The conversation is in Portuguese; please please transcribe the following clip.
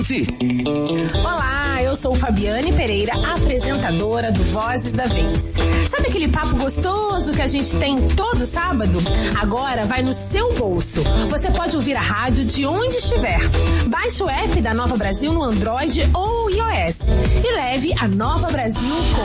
Olá, eu sou Fabiane Pereira, apresentadora do Vozes da Vez. Sabe aquele papo gostoso que a gente tem todo sábado? Agora vai no seu bolso. Você pode ouvir a rádio de onde estiver. Baixe o app da Nova Brasil no Android ou iOS e leve a Nova Brasil com